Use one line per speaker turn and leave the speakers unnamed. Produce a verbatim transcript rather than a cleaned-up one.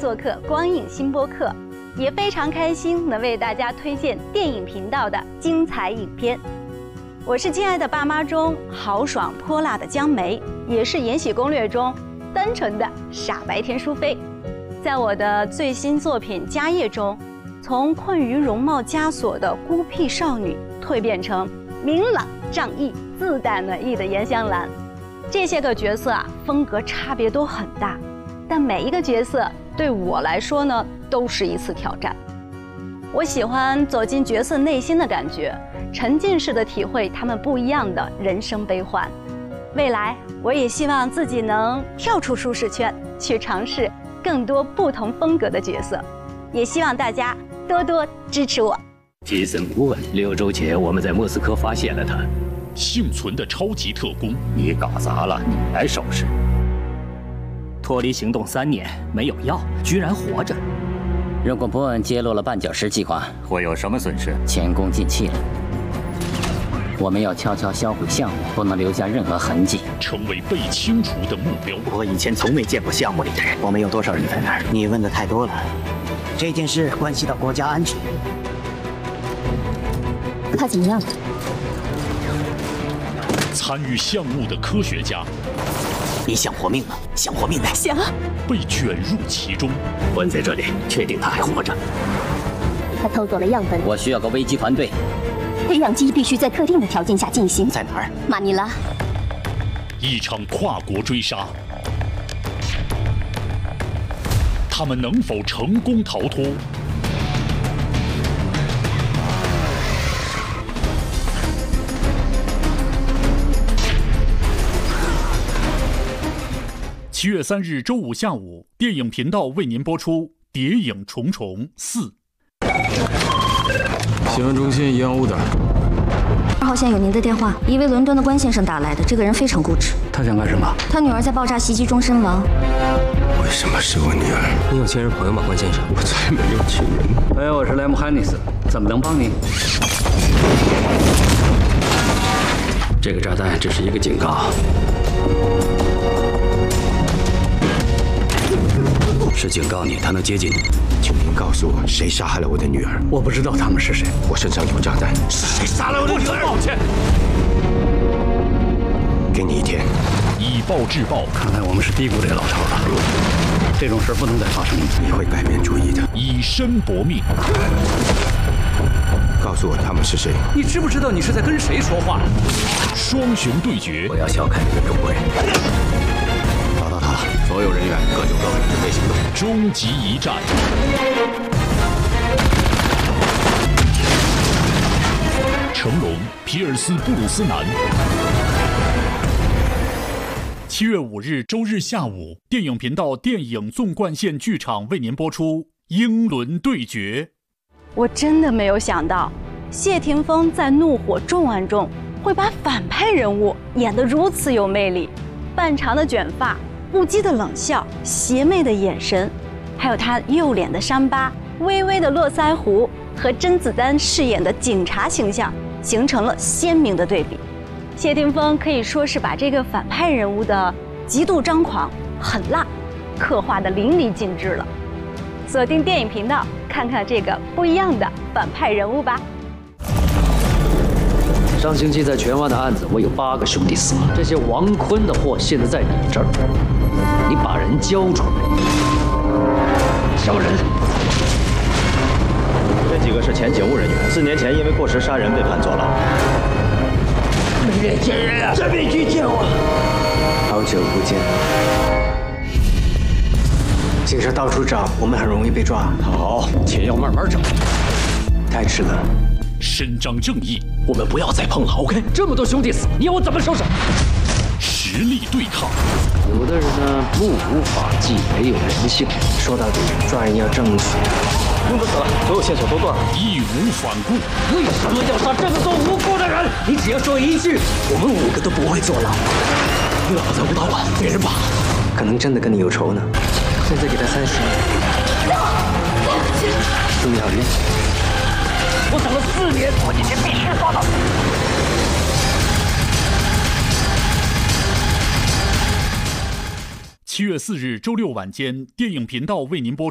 做客光影新播客，也非常开心能为大家推荐电影频道的精彩影片。我是亲爱的爸妈中豪爽泼辣的江梅，也是《延禧攻略》中单纯的傻白甜淑妃。在我的最新作品《家业》中，从困于容貌枷锁的孤僻少女，蜕变成明朗仗义、自带暖意的严香兰。这些个角色啊，风格差别都很大，但每一个角色对我来说呢，都是一次挑战。我喜欢走进角色内心的感觉，沉浸式的体会他们不一样的人生悲欢。未来，我也希望自己能跳出舒适圈，去尝试更多不同风格的角色。也希望大家多多支持我。
杰森·波恩，六周前我们在莫斯科发现了他，
幸存的超级特工。
你搞砸了，你来收拾。脱离行动三年，没有药，居然活着。
如果波恩揭露了绊脚石计划，
会有什么损失？
前功尽弃了。我们要悄悄销毁项目，不能留下任何痕迹，
成为被清除的目标。
我以前从未见过项目里的人。
我们有多少人在那儿？你问的太多了。这件事关系到国家安全。
他怎么样？
参与项目的科学家。
你想活命吗？想活命呗。
想。
被卷入其中。
关在这里，确定他还活着。
他偷走了样本。
我需要个危机团队。
培养基必须在特定的条件下进行。
在哪儿？
马尼拉。
一场跨国追杀，他们能否成功逃脱？七月三日周五下午，电影频道为您播出《谍影重重四》。
新闻中心一样，乌的。
二号线有您的电话，一位伦敦的关先生打来的。这个人非常固执。
他想干什么？
他女儿在爆炸袭击中身亡。
为什么是我女儿？
你有亲人朋友吗，关先生？
我才没有亲人。
喂，我是莱姆汉尼斯，怎么能帮你？
这个炸弹只是一个警告。是警告你，他能接近你。请您告诉我，谁杀害了我的女儿？
我不知道他们是谁。
我身上有炸弹。是谁杀了我的女儿？
抱歉。
给你一天。
以暴制暴。
看来我们是低估这老头了。这种事不能再发生了。
你会改变主意的。
以身搏命。
告诉我他们是谁？
你知不知道你是在跟谁说话？
双雄对决。
不要小看这个中国人。找到他了，所有人员各就各位，准备行动。
终极一战。成龙、皮尔斯·布鲁斯南。七月五日周日下午，电影频道电影纵贯线剧场为您播出《英伦对决》。
我真的没有想到，谢霆锋在《怒火重案》中会把反派人物演得如此有魅力。半长的卷发，不羁的冷笑，邪魅的眼神，还有他右脸的伤疤、微微的络腮胡和甄子丹饰演的警察形象形成了鲜明的对比。谢霆锋可以说是把这个反派人物的极度张狂、狠辣刻画得淋漓尽致了。锁定电影频道，看看这个不一样的反派人物吧。
上星期在荃湾的案子，我有八个兄弟死了。这些王坤的货现在在你这儿，你把人交出来。什么人？
这几个是前警务人员，四年前因为过失杀人被判坐牢。
没人见人啊！这边去见我。好久不见。警察到处找，我们很容易被抓。
好，且要慢慢找。
太迟了。
伸张正义，
我们不要再碰了 ，OK？ 这么多兄弟死，你要我怎么收手？
实力对抗。
有的人呢，目无法纪，没有人性。
说到底，抓人要正义。
公子死了，所有线索都断了，
义无反顾。
为什么要杀这么多无辜的人？
你只要说一句，我们五个都不会坐牢。
老子不到晚被人绑了，
可能真的跟你有仇呢。现在给他三十年。重要人。
我等了四年，我今天必须抓到。
七月四日周六晚间，电影频道为您播出。